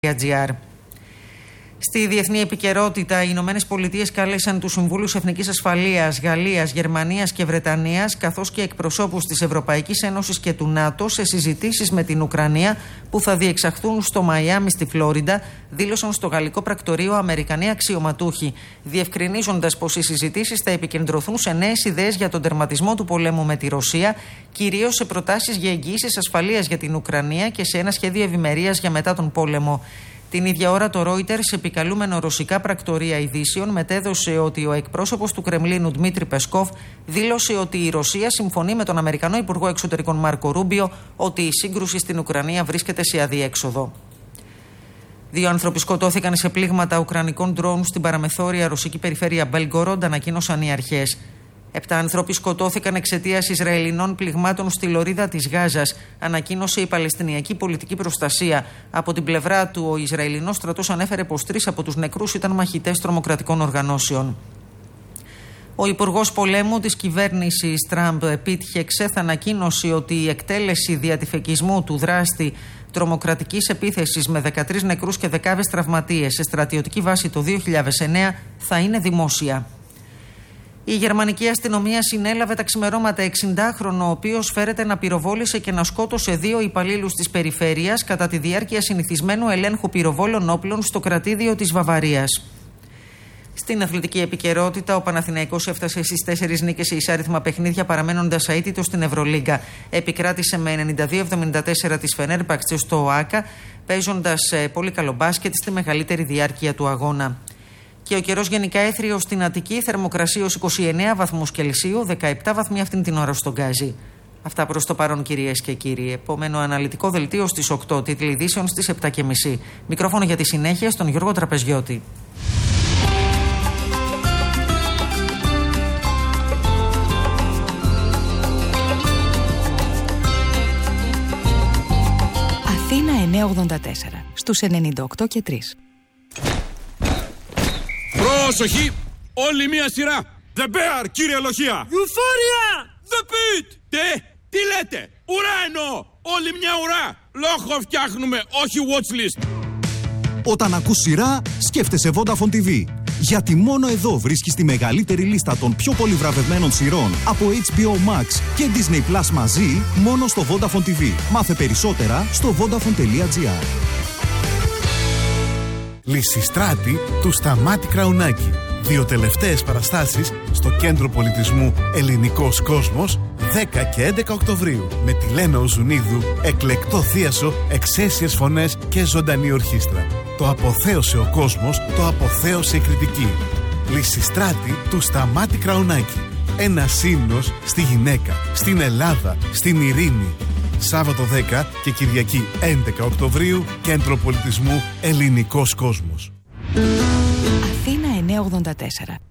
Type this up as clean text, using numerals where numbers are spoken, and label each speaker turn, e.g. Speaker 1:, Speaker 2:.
Speaker 1: Στη διεθνή επικαιρότητα, οι Ηνωμένες Πολιτείες κάλεσαν τους Συμβούλους Εθνικής Ασφαλείας Γαλλίας, Γερμανίας και Βρετανίας, καθώς και εκπροσώπους της Ευρωπαϊκής Ένωσης και του ΝΑΤΟ σε συζητήσεις με την Ουκρανία που θα διεξαχθούν στο Μαϊάμι στη Φλόριντα, δήλωσαν στο γαλλικό πρακτορείο Αμερικανοί αξιωματούχοι, διευκρινίζοντας πως οι συζητήσεις θα επικεντρωθούν σε νέες ιδέες για τον τερματισμό του πολέμου με τη Ρωσία, κυρίως σε προτάσεις για εγγυήσεις ασφαλείας για την Ουκρανία και σε ένα σχέδιο ευημερίας για μετά τον πόλεμο. Την ίδια ώρα το Reuters, επικαλούμενο ρωσικά πρακτορεία ειδήσεων, μετέδωσε ότι ο εκπρόσωπος του Κρεμλίνου Δημήτρη Πεσκόφ δήλωσε ότι η Ρωσία συμφωνεί με τον Αμερικανό Υπουργό Εξωτερικών Μάρκο Ρούμπιο ότι η σύγκρουση στην Ουκρανία βρίσκεται σε αδιέξοδο. 2 άνθρωποι σκοτώθηκαν σε πλήγματα ουκρανικών ντρόουν στην παραμεθόρια ρωσική περιφέρεια Μπελγκορόντ, ανακοίνωσαν οι αρχές. 7 άνθρωποι σκοτώθηκαν εξαιτίας Ισραηλινών πληγμάτων στη λωρίδα της Γάζας, ανακοίνωσε η Παλαιστινιακή Πολιτική Προστασία. Από την πλευρά του, ο Ισραηλινός στρατός ανέφερε πως 3 από τους νεκρούς ήταν μαχητές τρομοκρατικών οργανώσεων. Ο Υπουργός Πολέμου της κυβέρνησης Τραμπ, Πιτ Χεξέθ, ανακοίνωσε ότι η εκτέλεση διατυφεκισμού του δράστη τρομοκρατικής επίθεσης με 13 νεκρούς και δεκάδες τραυματίες σε στρατιωτική βάση το 2009 θα είναι δημόσια. Η γερμανική αστυνομία συνέλαβε τα ξημερώματα 60χρονο, ο οποίος φέρεται να πυροβόλησε και να σκότωσε 2 υπαλλήλους της περιφέρειας κατά τη διάρκεια συνηθισμένου ελέγχου πυροβόλων όπλων στο κρατήδιο της Βαβαρίας. Στην αθλητική επικαιρότητα, ο Παναθηναϊκός έφτασε στις 4 νίκες σε εισάριθμα παιχνίδια, παραμένοντας αίτητος στην Ευρωλίγκα. Επικράτησε με 92-74 της Φενέρμπαχτσε στο ΟΑΚΑ, παίζοντας πολύ καλό μπάσκετ στη μεγαλύτερη διάρκεια του αγώνα. Και ο καιρός γενικά έθριος στην Αττική, θερμοκρασία ως 29 βαθμούς Κελσίου, 17 βαθμοί αυτήν την ώρα στον Γκάζι. Αυτά προς το παρόν, κυρίες και κύριοι. Επόμενο αναλυτικό δελτίο στις 8, τίτλοι ειδήσεων στις 7.30. Μικρόφωνο για τη συνέχεια στον Γιώργο Τραπεζιώτη.
Speaker 2: Αθήνα 984, στους 98 και 3.
Speaker 3: Πρόσοχη! Όλη μία σειρά!
Speaker 4: The Bear, κύριε Λοχεία!
Speaker 3: Euphoria! The Pit! Τι λέτε? Ουρά εννοώ! Όλη μια ουρά! Λόγο φτιάχνουμε, όχι watchlist!
Speaker 5: Όταν ακούς σειρά, σκέφτεσαι Vodafone TV. Γιατί μόνο εδώ βρίσκεις τη μεγαλύτερη λίστα των πιο πολύ βραβευμένων σειρών από HBO Max και Disney Plus μαζί, μόνο στο Vodafone TV. Μάθε περισσότερα στο vodafone.gr.
Speaker 6: Λυσιστράτη του Σταμάτη Κραουνάκη. 2 τελευταίες παραστάσεις στο Κέντρο Πολιτισμού Ελληνικός Κόσμος, 10 και 11 Οκτωβρίου. Με τη Λένα Οζουνίδου, εκλεκτό θίασο, εξαίσιες φωνές και ζωντανή ορχήστρα. Το αποθέωσε ο κόσμος, το αποθέωσε η κριτική. Λυσιστράτη του Σταμάτη Κραουνάκη. Ένα ύμνος στη γυναίκα, στην Ελλάδα, στην ειρήνη. Σάββατο 10 και Κυριακή 11 Οκτωβρίου, Κέντρο Πολιτισμού Ελληνικός Κόσμος.
Speaker 2: Αθήνα 984.